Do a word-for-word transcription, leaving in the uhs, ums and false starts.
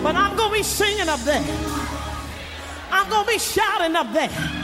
But I'm going to be singing up there. I'm going to be shouting up there.